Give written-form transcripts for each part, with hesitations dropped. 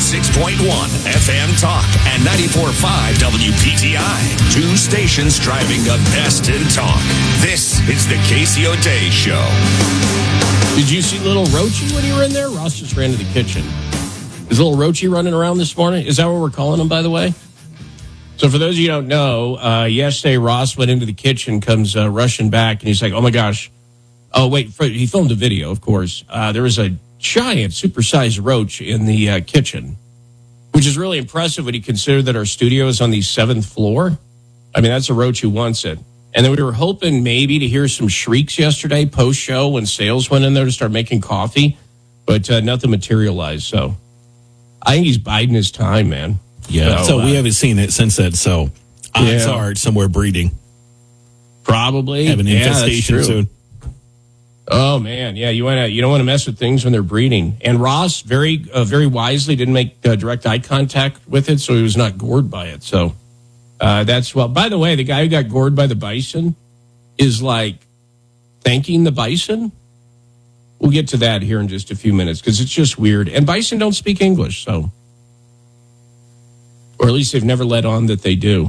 106.1 FM Talk and 94.5 WPTI. Two stations driving the best in talk. This is the Casey O'Day Show. Did you see little Roachy when you were in there? Ross just ran to the kitchen. Is little Roachy running around this morning? Is that what we're calling him, by the way? So for those of you who don't know, yesterday Ross went into the kitchen, comes rushing back, and he's like, oh my gosh. Oh, wait, he filmed a video, of course. There was a giant, supersized roach in the kitchen, which is really impressive when you consider that our studio is on the 7th floor. I mean, that's a roach who wants it. And then we were hoping maybe to hear some shrieks yesterday post-show when sales went in there to start making coffee, but nothing materialized. So I think he's biding his time, man. Yeah, so we haven't seen it since then, so odds are it's somewhere breeding. Probably. Have an infestation soon. Oh man, yeah, you don't want to mess with things when they're breeding. And Ross very wisely didn't make direct eye contact with it, so he was not gored by it. So that's well. By the way, the guy who got gored by the bison is like thanking the bison. We'll get to that here in just a few minutes because it's just weird. And bison don't speak English, so or at least they've never let on that they do.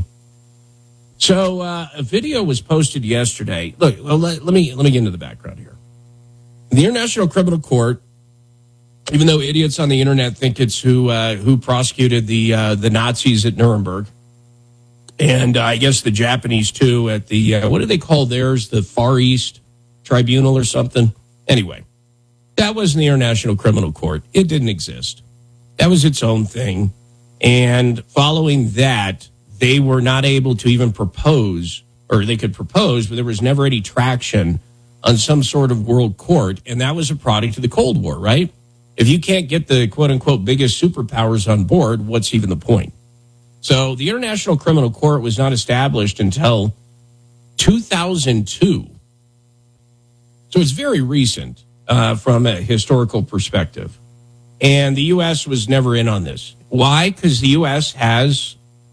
So a video was posted yesterday. Look, well, let me get into the background here. The International Criminal Court, even though idiots on the internet think it's who prosecuted the Nazis at Nuremberg, and I guess the Japanese too at the what do they call theirs? The Far East Tribunal or something. Anyway, that wasn't the International Criminal Court. It didn't exist. That was its own thing. And following that, they were not able to even propose, or they could propose, but there was never any traction on some sort of world court, and that was a product of the Cold War, right? If you can't get the quote-unquote biggest superpowers on board, what's even the point? So the International Criminal Court was not established until 2002. So it's very recent from a historical perspective. And the U.S. was never in on this. Why? Because the U.S. has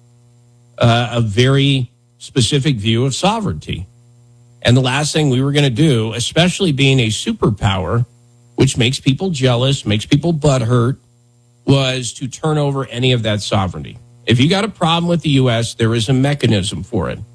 a very specific view of sovereignty. And the last thing we were going to do, especially being a superpower, which makes people jealous, makes people butthurt, was to turn over any of that sovereignty. If you got a problem with the U.S., there is a mechanism for it.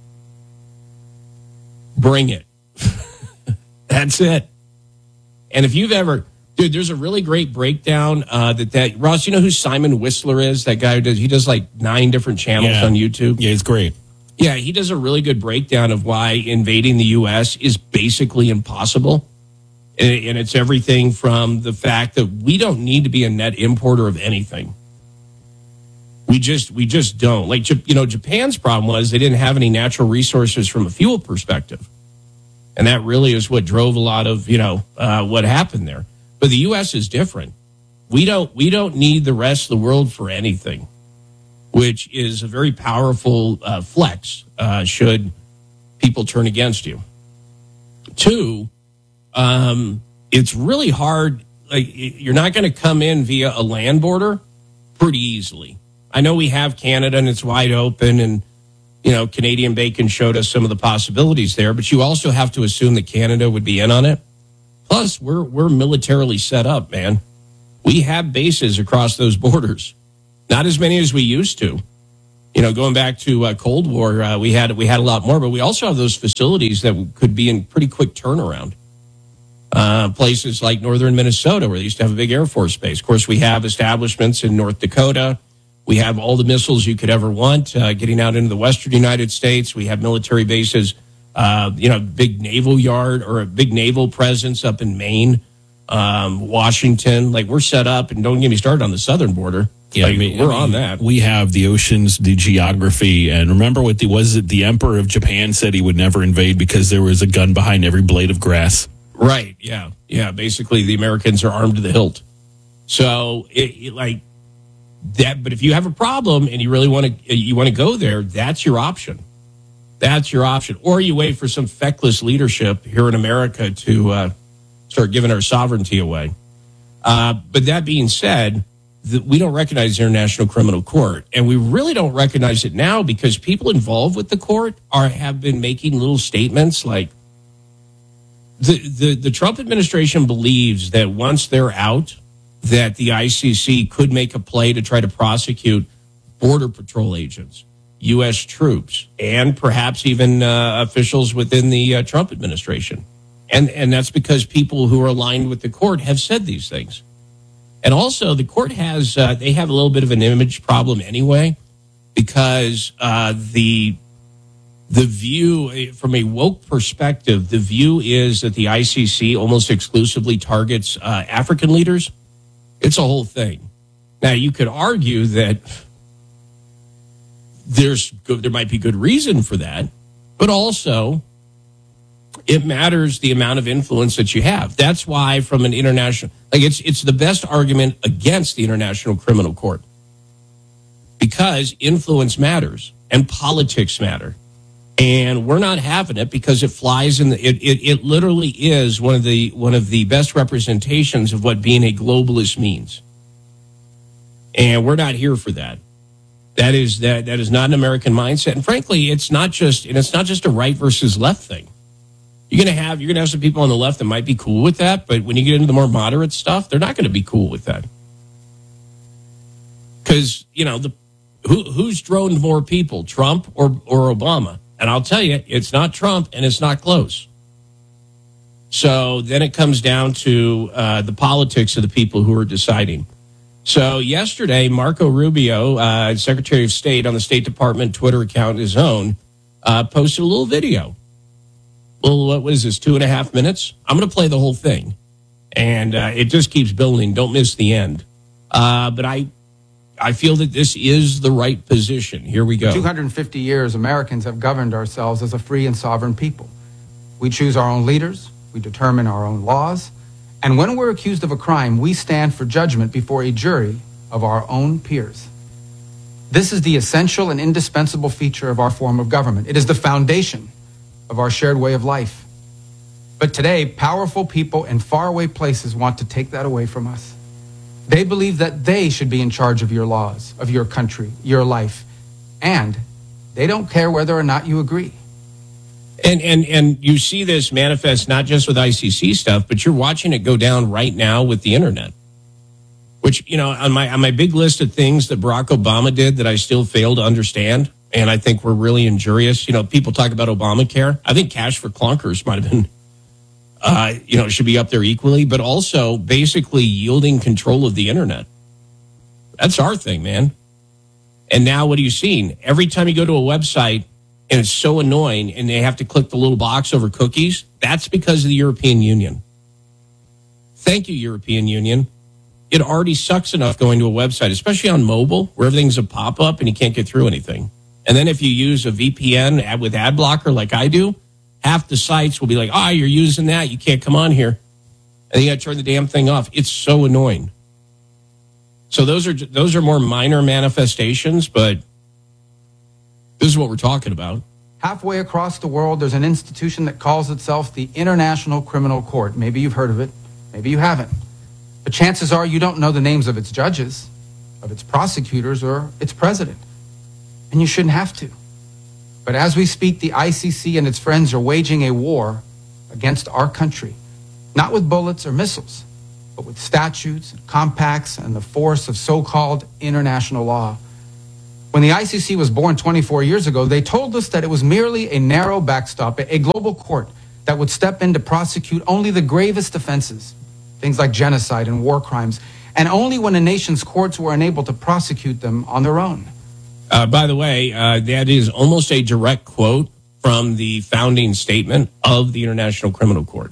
Bring it. That's it. And if you've ever... Dude, there's a really great breakdown that Ross, you know who Simon Whistler is? That guy who does 9 different channels on YouTube. Yeah, it's great. Yeah, he does a really good breakdown of why invading the U.S. is basically impossible. And it's everything from the fact that we don't need to be a net importer of anything. We just don't. Like, Japan's problem was they didn't have any natural resources from a fuel perspective. And that really is what drove a lot of, what happened there. But the U.S. is different. We don't need the rest of the world for anything, which is a very powerful flex should people turn against you. 2, it's really hard. Like, you're not going to come in via a land border pretty easily. I know we have Canada and it's wide open, and Canadian Bacon showed us some of the possibilities there, but you also have to assume that Canada would be in on it. Plus, we're militarily set up, man. We have bases across those borders. Not as many as we used to. Going back to Cold War, we had a lot more, but we also have those facilities that could be in pretty quick turnaround. Places like northern Minnesota, where they used to have a big Air Force base. Of course, we have establishments in North Dakota. We have all the missiles you could ever want getting out into the western United States. We have military bases. Big naval yard or a big naval presence up in Maine, Washington. Like, we're set up, and don't get me started on the southern border. Yeah, we're on that. We have the oceans, the geography, and remember what the Emperor of Japan said he would never invade because there was a gun behind every blade of grass. Right. Yeah. Yeah. Basically, the Americans are armed to the hilt. So like that. But if you have a problem and you really want to go there, that's your option. That's your option. Or you wait for some feckless leadership here in America to start giving our sovereignty away. But that being said, we don't recognize the International Criminal Court. And we really don't recognize it now because people involved with the court have been making little statements like the Trump administration believes that once they're out, that the ICC could make a play to try to prosecute Border Patrol agents, U.S. troops, and perhaps even officials within the Trump administration. And that's because people who are aligned with the court have said these things. And also, the court has, they have a little bit of an image problem anyway, because the view, from a woke perspective, the view is that the ICC almost exclusively targets African leaders. It's a whole thing. Now, you could argue that there might be good reason for that, but also it matters the amount of influence that you have. That's why from an international, like it's the best argument against the International Criminal Court, because influence matters and politics matter. And we're not having it because it flies in it literally is one of the best representations of what being a globalist means. And we're not here for that. That is not an American mindset. And frankly, it's not just a right versus left thing. You're gonna have some people on the left that might be cool with that, but when you get into the more moderate stuff, they're not gonna be cool with that. Because, who's droned more people, Trump or Obama? And I'll tell you, it's not Trump and it's not close. So then it comes down to the politics of the people who are deciding. So yesterday, Marco Rubio, Secretary of State, on the State Department Twitter account, his own, posted a little video. What is this, 2.5 minutes? I'm going to play the whole thing. And it just keeps building. Don't miss the end. But I feel that this is the right position. Here we go. 250 years, Americans have governed ourselves as a free and sovereign people. We choose our own leaders. We determine our own laws. And when we're accused of a crime, we stand for judgment before a jury of our own peers. This is the essential and indispensable feature of our form of government. It is the foundation of our shared way of life. But today, powerful people in faraway places want to take that away from us. They believe that they should be in charge of your laws, of your country, your life, and they don't care whether or not you agree. And you see this manifest not just with ICC stuff, but you're watching it go down right now with the internet. Which, on my big list of things that Barack Obama did that I still fail to understand, and I think were really injurious. People talk about Obamacare. I think cash for clunkers might have been should be up there equally, but also basically yielding control of the internet. That's our thing, man. And now what are you seeing? Every time you go to a website and it's so annoying and they have to click the little box over cookies, that's because of the European Union. Thank you, European Union. It already sucks enough going to a website, especially on mobile, where everything's a pop-up and you can't get through anything. And then if you use a VPN with ad blocker like I do, half the sites will be like, you're using that. You can't come on here. And you got to turn the damn thing off. It's so annoying. So those are more minor manifestations, but this is what we're talking about. Halfway across the world, there's an institution that calls itself the International Criminal Court. Maybe you've heard of it. Maybe you haven't. But chances are you don't know the names of its judges, of its prosecutors, or its president. And you shouldn't have to. But as we speak, the ICC and its friends are waging a war against our country, not with bullets or missiles, but with statutes, compacts, and the force of so-called international law. When the ICC was born 24 years ago, they told us that it was merely a narrow backstop, a global court that would step in to prosecute only the gravest offenses, things like genocide and war crimes, and only when a nation's courts were unable to prosecute them on their own. By the way, that is almost a direct quote from the founding statement of the International Criminal Court.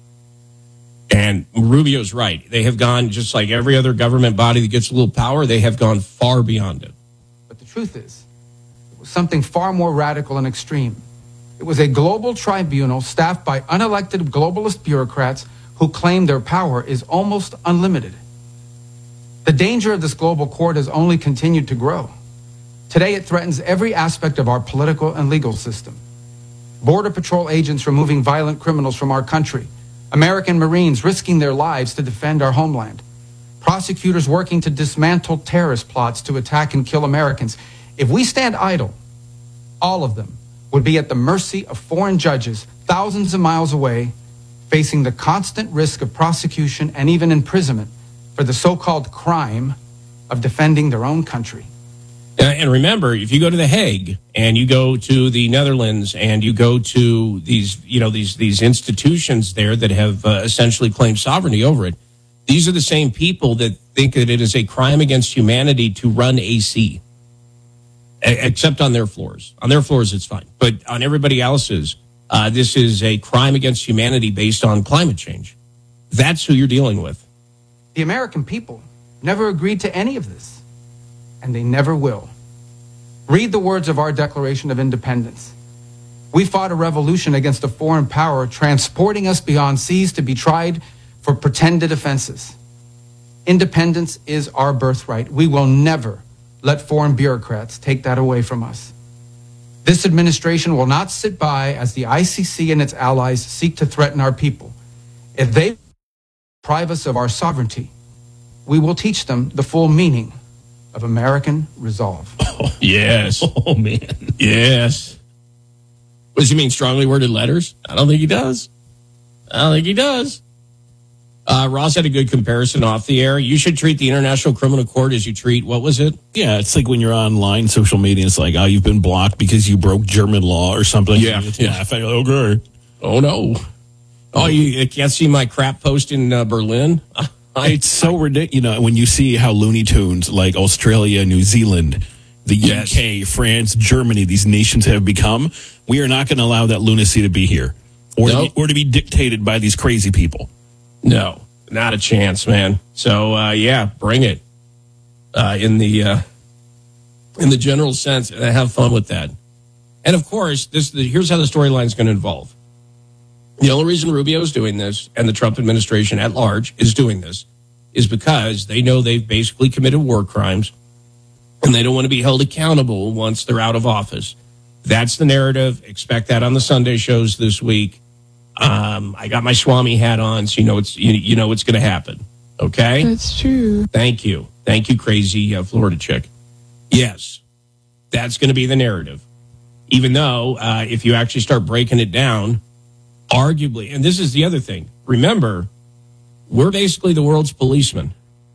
And Rubio's right. They have gone, just like every other government body that gets a little power, they have gone far beyond it. But the truth is, it was something far more radical and extreme. It was a global tribunal staffed by unelected globalist bureaucrats who claim their power is almost unlimited. The danger of this global court has only continued to grow. Today, it threatens every aspect of our political and legal system. Border Patrol agents removing violent criminals from our country. American Marines risking their lives to defend our homeland. Prosecutors working to dismantle terrorist plots to attack and kill Americans. If we stand idle, all of them would be at the mercy of foreign judges thousands of miles away, facing the constant risk of prosecution and even imprisonment for for the so-called crime of defending their own country. And remember, if you go to The Hague and you go to the Netherlands and you go to these institutions there that have essentially claimed sovereignty over it, these are the same people that think that it is a crime against humanity to run AC, except on their floors. On their floors, it's fine. But on everybody else's, this is a crime against humanity based on climate change. That's who you're dealing with. The American people never agreed to any of this, and they never will. Read the words of our Declaration of Independence. We fought a revolution against a foreign power, transporting us beyond seas to be tried for pretended offenses. Independence is our birthright. We will never let foreign bureaucrats take that away from us. This administration will not sit by as the ICC and its allies seek to threaten our people. If they deprive us of our sovereignty, we will teach them the full meaning of American resolve. Oh, yes. Oh, man. Yes. What does he mean, strongly worded letters? I don't think he does. Ross had a good comparison off the air. You should treat the International Criminal Court as you treat, what was it? Yeah, it's like when you're online, social media, it's like, oh, you've been blocked because you broke German law or something. Yeah. Okay. Oh, no. Oh, you can't see my crap post in Berlin? It's so ridiculous. When you see how Looney Tunes, like Australia, New Zealand, the UK, France, Germany, these nations have become, we are not going to allow that lunacy to be here or to be dictated by these crazy people. No, not a chance, man. So, bring it in the general sense, and have fun with that. And, of course, here's how the storyline is going to evolve. The only reason Rubio is doing this, and the Trump administration at large is doing this, is because they know they've basically committed war crimes, and they don't want to be held accountable once they're out of office. That's the narrative. Expect that on the Sunday shows this week. I got my Swami hat on, so it's going to happen. Okay? That's true. Thank you, crazy Florida chick. Yes, that's going to be the narrative. Even though, if you actually start breaking it down, arguably, and this is the other thing, remember, we're basically the world's policemen.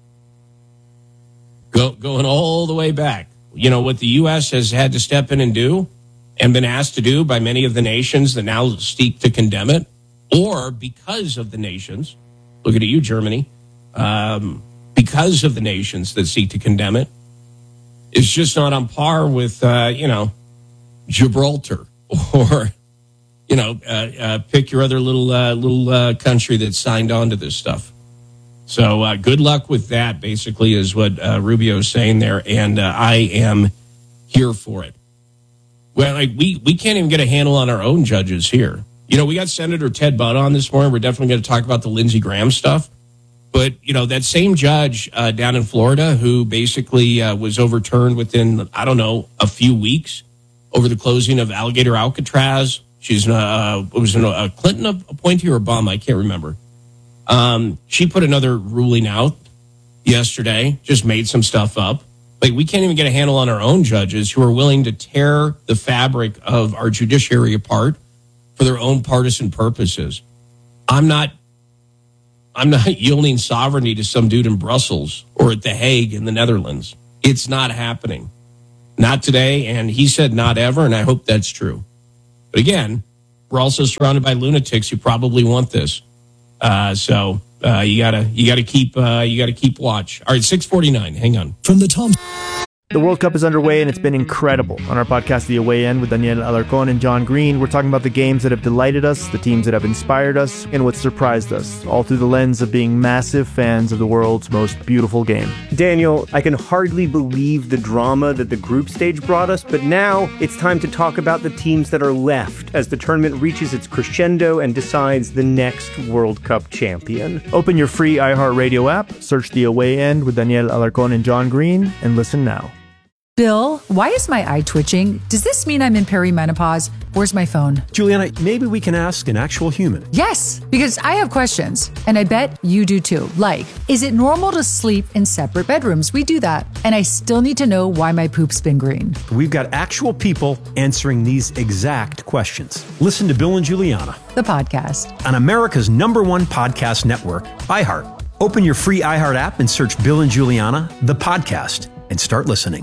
Going all the way back. What the U.S. has had to step in and do and been asked to do by many of the nations that now seek to condemn it, or because of the nations, looking at you, Germany, because of the nations that seek to condemn it, is just not on par with, Gibraltar or, pick your other little country that signed on to this stuff. So good luck with that, basically, is what Rubio is saying there, and I am here for it. Well, we can't even get a handle on our own judges here. We got Senator Ted Budd on this morning. We're definitely going to talk about the Lindsey Graham stuff. But, that same judge down in Florida who basically was overturned within, a few weeks over the closing of Alligator Alcatraz. She's was a Clinton appointee or Obama? I can't remember. She put another ruling out yesterday, just made some stuff up. We can't even get a handle on our own judges who are willing to tear the fabric of our judiciary apart for their own partisan purposes. I'm not yielding sovereignty to some dude in Brussels or at The Hague in the Netherlands. It's not happening. Not today, and he said not ever, and I hope that's true. But again, we're also surrounded by lunatics who probably want this. So you gotta keep watch. All right, 6:49. Hang on. From the Tom. The World Cup is underway and it's been incredible. On our podcast, The Away End, with Daniel Alarcón and John Green, we're talking about the games that have delighted us, the teams that have inspired us, and what surprised us, all through the lens of being massive fans of the world's most beautiful game. Daniel, I can hardly believe the drama that the group stage brought us, but now it's time to talk about the teams that are left as the tournament reaches its crescendo and decides the next World Cup champion. Open your free iHeartRadio app, search The Away End with Daniel Alarcón and John Green, and listen now. Bill, why is my eye twitching? Does this mean I'm in perimenopause? Where's my phone? Juliana, maybe we can ask an actual human. Yes, because I have questions, and I bet you do too. Like, is it normal to sleep in separate bedrooms? We do that. And I still need to know why my poop's been green. We've got actual people answering these exact questions. Listen to Bill and Juliana, the podcast, on America's #1 podcast network, iHeart. Open your free iHeart app and search Bill and Juliana, the podcast, and start listening.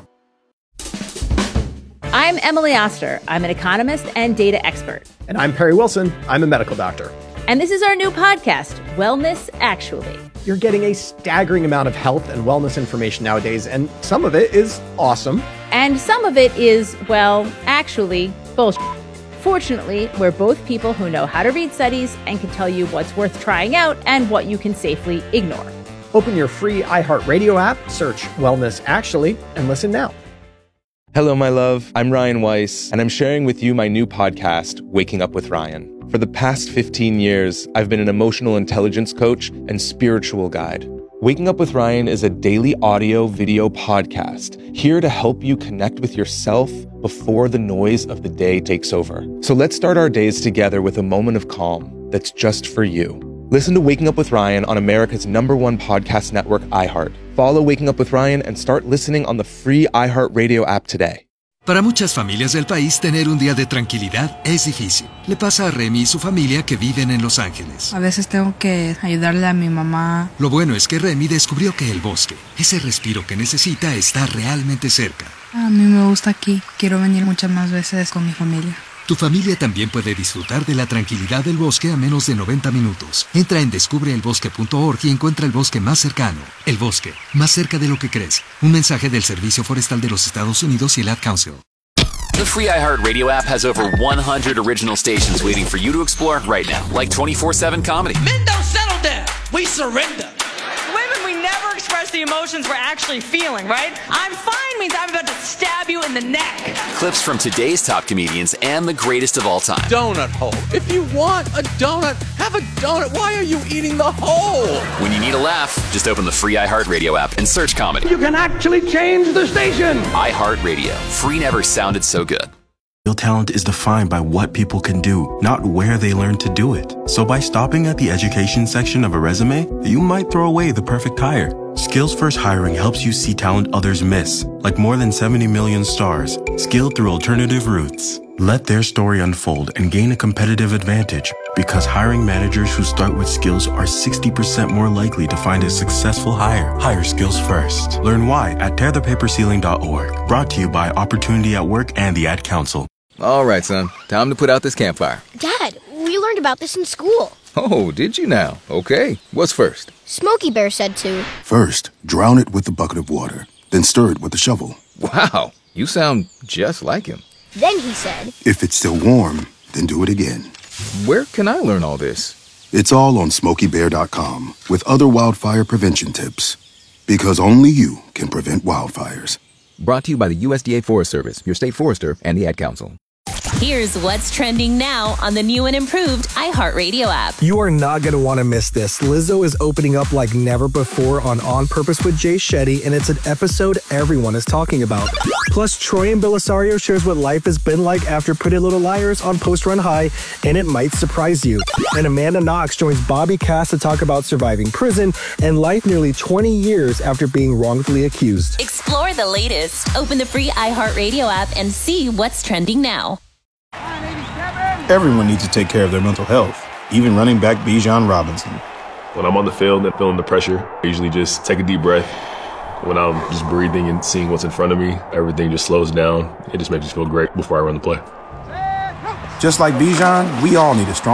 I'm Emily Oster. I'm an economist and data expert. And I'm Perry Wilson. I'm a medical doctor. And this is our new podcast, Wellness Actually. You're getting a staggering amount of health and wellness information nowadays, and some of it is awesome. And some of it is, well, actually, bullshit. Fortunately, we're both people who know how to read studies and can tell you what's worth trying out and what you can safely ignore. Open your free iHeartRadio app, search Wellness Actually, and listen now. Hello, my love. I'm Ryan Weiss, and I'm sharing with you my new podcast, Waking Up with Ryan. For the past 15 years, I've been an emotional intelligence coach and spiritual guide. Waking Up with Ryan is a daily audio-video podcast here to help you connect with yourself before the noise of the day takes over. So let's start our days together with a moment of calm that's just for you. Listen to Waking Up with Ryan on America's #1 podcast network, iHeart. Follow Waking Up with Ryan and start listening on the free iHeartRadio app today. Para muchas familias del país, tener un día de tranquilidad es difícil. Le pasa a Remy y su familia que viven en Los Ángeles. A veces tengo que ayudarle a mi mamá. Lo bueno es que Remy descubrió que el bosque, ese respiro que necesita, está realmente cerca. A mí me gusta aquí. Quiero venir muchas más veces con mi familia. Tu familia también puede disfrutar de la tranquilidad del bosque a menos de 90 minutos. Entra en descubreelbosque.org y encuentra el bosque más cercano. El bosque, más cerca de lo que crees. Un mensaje del Servicio Forestal de los Estados Unidos y el Ad Council. The free iHeartRadio app has over 100 original stations waiting for you to explore right now, like 24/7 comedy. Men don't settle down. We surrender. Women, we never express the emotions we're actually feeling, right? I'm fine means I'm about to stab you in the neck. Clips from today's top comedians and the greatest of all time. Donut hole. If you want a donut, have a donut. Why are you eating the hole? When you need a laugh, just open the free iHeartRadio app and search comedy. You can actually change the station. iHeartRadio. Free never sounded so good. Real talent is defined by what people can do, not where they learn to do it. So by stopping at the education section of a resume, you might throw away the perfect hire. Skills First Hiring helps you see talent others miss, like more than 70 million stars, skilled through alternative routes. Let their story unfold and gain a competitive advantage, because hiring managers who start with skills are 60% more likely to find a successful hire. Hire skills first. Learn why at tearthepaperceiling.org. Brought to you by Opportunity at Work and the Ad Council. All right, son. Time to put out this campfire. Dad, we learned about this in school. Oh, did you now? Okay. What's first? Smokey Bear said to. First, drown it with a bucket of water. Then stir it with a shovel. Wow. You sound just like him. Then he said. If it's still warm, then do it again. Where can I learn all this? It's all on SmokeyBear.com with other wildfire prevention tips. Because only you can prevent wildfires. Brought to you by the USDA Forest Service, your state forester, and the Ad Council. Here's what's trending now on the new and improved iHeartRadio app. You are not going to want to miss this. Lizzo is opening up like never before on Purpose with Jay Shetty, and it's an episode everyone is talking about. Plus, Troy and Belisario shares what life has been like after Pretty Little Liars on Post Run High, and it might surprise you. And Amanda Knox joins Bobby Cass to talk about surviving prison and life nearly 20 years after being wrongfully accused. Explore the latest. Open the free iHeartRadio app and see what's trending now. Everyone needs to take care of their mental health, even running back Bijan Robinson. When I'm on the field and feeling the pressure, I usually just take a deep breath. When I'm just breathing and seeing what's in front of me, everything just slows down. It just makes me feel great before I run the play. Just like Bijan, we all need a strong